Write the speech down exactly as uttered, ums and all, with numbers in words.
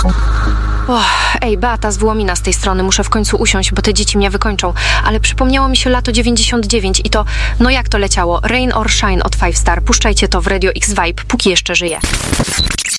Och, ej, Beata z Wołomina z tej strony. Muszę w końcu usiąść, bo te dzieci mnie wykończą. Ale przypomniało mi się lato dziewięćdziesiąt dziewięć i to, no jak to leciało? Rain or Shine od Five Star. Puszczajcie to w Radio X Vibe, póki jeszcze żyje.